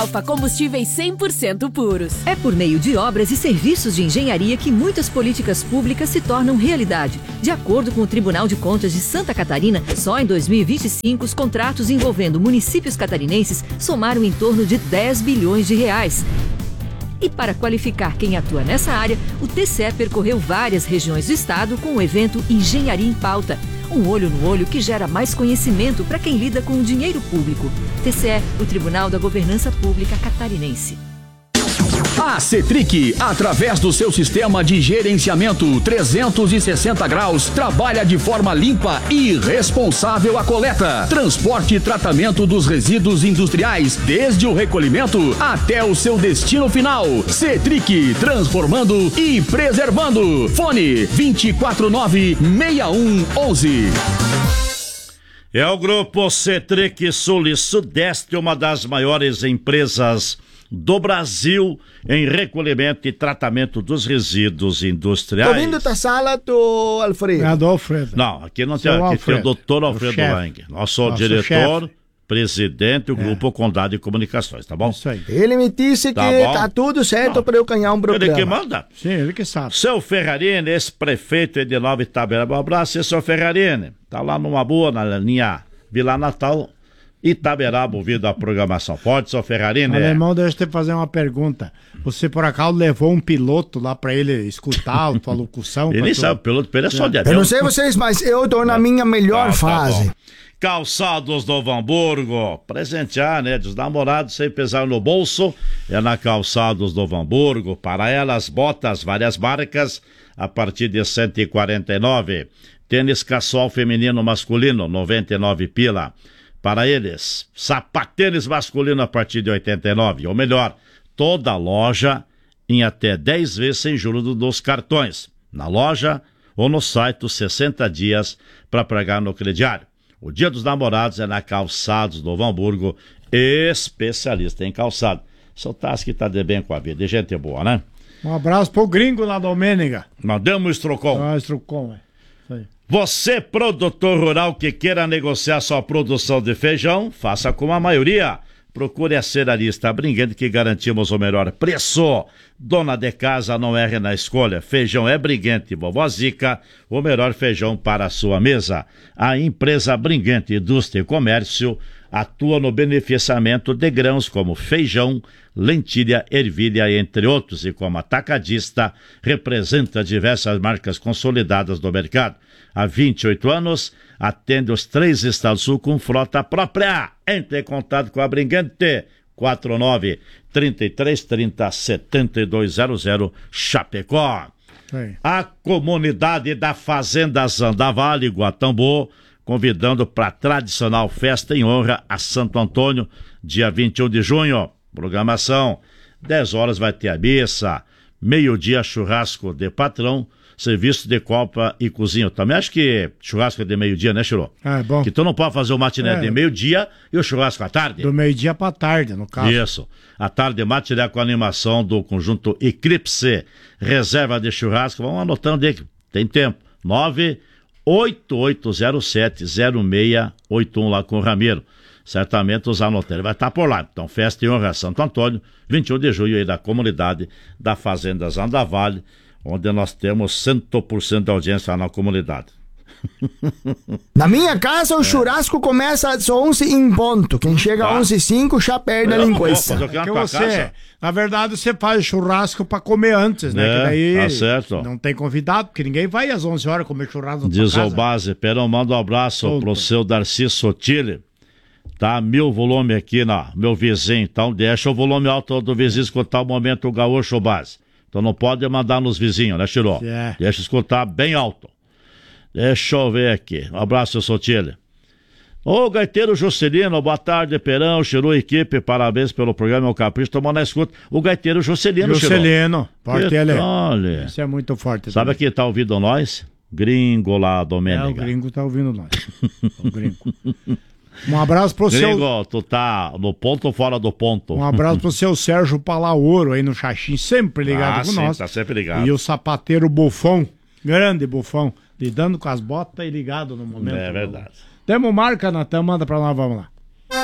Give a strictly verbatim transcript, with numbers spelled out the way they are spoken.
Alfa Combustíveis cem por cento puros. É por meio de obras e serviços de engenharia que muitas políticas públicas se tornam realidade. De acordo com o Tribunal de Contas de Santa Catarina, só em dois mil e vinte e cinco os contratos envolvendo municípios catarinenses somaram em torno de dez bilhões de reais. E para qualificar quem atua nessa área, o T C E percorreu várias regiões do estado com o evento Engenharia em Pauta. Um olho no olho que gera mais conhecimento para quem lida com o dinheiro público. T C E, o Tribunal da Governança Pública Catarinense. A Cetric, através do seu sistema de gerenciamento trezentos e sessenta graus, trabalha de forma limpa e responsável a coleta, transporte e tratamento dos resíduos industriais, desde o recolhimento até o seu destino final. Cetric, transformando e preservando. Fone vinte e quatro nove, seis um um um. É o Grupo Cetric Sul e Sudeste, uma das maiores empresas do Brasil em recolhimento e tratamento dos resíduos industriais. Tô vindo da sala do Alfredo. É do Alfredo. Não, aqui não tem, aqui tem o doutor Alfredo Lang, nosso, nosso diretor, chefe. Presidente do Grupo é. Condado de Comunicações, tá bom? Isso aí. Ele me disse tá que bom? Tá tudo certo para eu ganhar um programa. Ele que manda. Sim, ele que sabe. Seu Ferrarini, ex-prefeito de Nova Itaberaba, um abraço, e seu Ferrarini, tá lá numa boa, na linha Vila Natal, Itaberaba, ouvindo a programação. Pode, seu Ferrarini? Alemão, deixa eu te fazer uma pergunta. Você, por acaso, levou um piloto lá pra ele escutar a tua locução? Ele nem sabe, o piloto ele é só de Eu não sei vocês, mas eu tô na minha melhor ah, fase. Tá Calçados do Novo Hamburgo, presentear, né, dos namorados sem pesar no bolso, é na Calçados do Novo Hamburgo. Para elas, botas, várias marcas, a partir de cento e quarenta e nove. Tênis casual feminino masculino, noventa e nove pila. Para eles, sapatênis masculino a partir de oitenta e nove. Ou melhor, toda loja em até dez vezes sem juros dos cartões. Na loja ou no site, os sessenta dias para pagar no crediário. O Dia dos Namorados é na Calçados do Novo Hamburgo, especialista em calçado. Seu Tassi tá de bem com a vida, de gente boa, né? Um abraço pro gringo lá da Almênega. Mandamos o Estrocom. Ah, Estrocom, é. Isso aí. Você, produtor rural que queira negociar sua produção de feijão, faça como a maioria. Procure a Cerealista Bringuente que garantimos o melhor preço. Dona de casa, não erre na escolha. Feijão é Bringuente, Vovó Zica, o melhor feijão para a sua mesa. A empresa Bringuente Indústria e Comércio atua no beneficiamento de grãos como feijão, lentilha, ervilha, entre outros. E como atacadista, representa diversas marcas consolidadas do mercado. Há vinte e oito anos, atende os três estados sul com frota própria. Entre em contato com a Bringuente, quatro nove, três três três zero, sete dois zero zero, Chapecó. Sim. A comunidade da Fazenda Zandavale, Guatambô, convidando para a tradicional festa em honra a Santo Antônio, dia vinte e um de junho. Programação, dez horas vai ter a missa, meio-dia churrasco de patrão, serviço de copa e cozinha. Eu também acho que churrasco é de meio-dia, né, Chirô? Ah, é bom. Que tu não pode fazer o matiné é. de meio-dia e o churrasco à tarde. Do meio-dia pra tarde, no caso. Isso. À tarde, matiné com a animação do conjunto Eclipse. Reserva de churrasco, vamos anotando aí, tem tempo. nove oito oito zero sete zero seis oito um lá com o Ramiro. Certamente os anoteiros vai estar por lá. Então, festa em honra a Santo Antônio, vinte e um de junho aí da comunidade da Fazenda Zandavale, onde nós temos cem por cento da audiência lá na comunidade. Na minha casa, o é. churrasco começa às onze em ponto. Quem chega às onze e cinco já perde eu a linguiça. Vou, é que você, na verdade, você faz churrasco pra comer antes, né? É, que daí tá certo. Não tem convidado, porque ninguém vai às onze horas comer churrasco na Diz tua o casa. base, Perão, manda um abraço Todo. pro seu Darcy Sotile. Tá mil volume aqui na meu vizinho. Então deixa o volume alto do vizinho escutar o momento gaúcho base. Então não pode mandar nos vizinhos, né, Chirô? É. Deixa escutar bem alto. Deixa eu ver aqui. Um abraço, seu Sotilha. Ô, Gaiteiro Juscelino, boa tarde, Perão, Chiru, equipe, parabéns pelo programa, o Capricho, tomou na escuta. O Gaiteiro Juscelino, Juscelino, forte ele. Olha. Isso é muito forte. Sabe também. quem tá ouvindo nós? Gringo lá, Domênica. É, o gringo tá ouvindo nós. O gringo. Um abraço pro Gringo, seu... tu tá no ponto ou fora do ponto? Um abraço pro seu Sérgio Palaoro aí no Xaxim, sempre ligado ah, com sim, nós. tá sempre ligado. E o sapateiro Bufão, grande Bufão, lidando com as botas e ligado no momento. É verdade. Temos marca, Natan, manda pra lá, vamos lá.